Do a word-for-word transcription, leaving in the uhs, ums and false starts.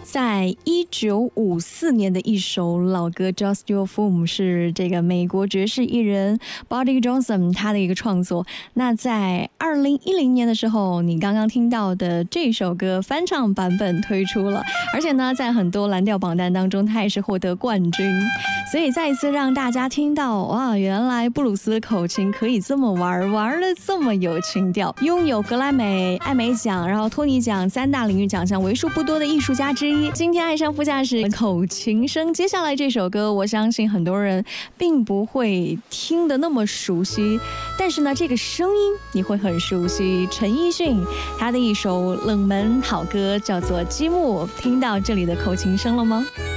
在一九五四年的一首老歌 Just Your Fool 是这个美国爵士艺人 Buddy Johnson 他的一个创作。那在二零一零年的时候，你刚刚听到的这首歌翻唱版本推出了，而且呢在很多蓝调榜单当中它也是获得冠军，所以再一次让大家听到，哇，原来布鲁斯的口琴可以这么玩，玩的这么有情调，拥有格莱美、艾美奖然后托尼奖三大领域奖项为数不多的艺术家之一。今天爱上副驾驶口琴声，接下来这首歌我相信很多人并不会听得那么熟悉，但是呢这个声音你会很熟悉，陈奕迅他的一首冷门好歌叫做《积木》，听到这里的口琴声了吗？